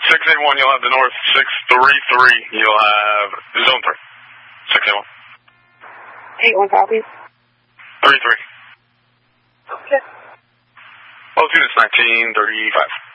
681, you'll have the north. 633, you'll have zone 3. 681. 81 copies. 33. Okay. Altitude is 1935.